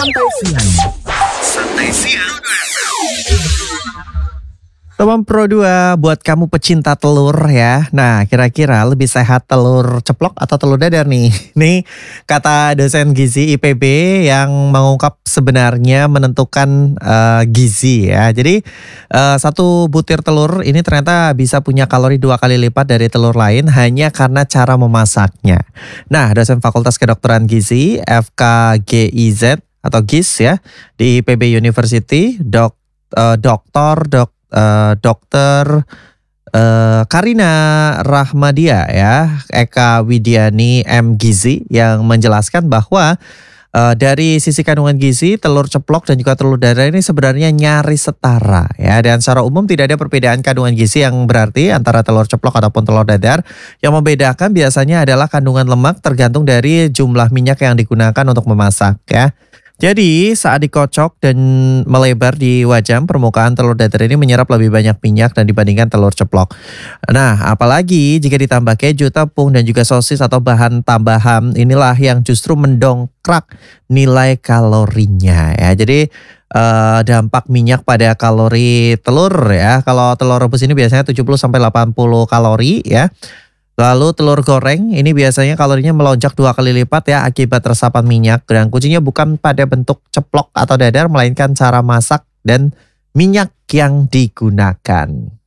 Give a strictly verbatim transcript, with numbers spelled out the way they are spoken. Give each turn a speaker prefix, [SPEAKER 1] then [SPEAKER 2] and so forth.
[SPEAKER 1] Santai Siang. Santai Siang. Teman Pro dua buat kamu pecinta telur ya. Nah, kira-kira lebih sehat telur ceplok atau telur dadar nih? Nih kata dosen gizi I P B yang mengungkap sebenarnya menentukan uh, gizi ya. Jadi uh, satu butir telur ini ternyata bisa punya kalori dua kali lipat dari telur lain hanya karena cara memasaknya. Nah, dosen Fakultas Kedokteran Gizi F K G I Z atau G I S ya di I P B University, dok, uh, doktor dok Uh, dokter uh, Karina Rahmadia ya, Eka Widiani M Gizi yang menjelaskan bahwa uh, dari sisi kandungan gizi telur ceplok dan juga telur dadar ini sebenarnya nyaris setara ya, dan secara umum tidak ada perbedaan kandungan gizi yang berarti antara telur ceplok ataupun telur dadar. Yang membedakan biasanya adalah kandungan lemak tergantung dari jumlah minyak yang digunakan untuk memasak ya. Jadi saat dikocok dan melebar di wajan, permukaan telur dadar ini menyerap lebih banyak minyak dan dibandingkan telur ceplok. Nah, apalagi jika ditambah keju, tepung dan juga sosis atau bahan tambahan, inilah yang justru mendongkrak nilai kalorinya ya. Jadi eh, dampak minyak pada kalori telur ya. Kalau telur rebus ini biasanya tujuh puluh sampai delapan puluh kalori ya. Lalu telur goreng ini biasanya kalorinya melonjak dua kali lipat ya akibat resapan minyak. Dan kuncinya bukan pada bentuk ceplok atau dadar, melainkan cara masak dan minyak yang digunakan.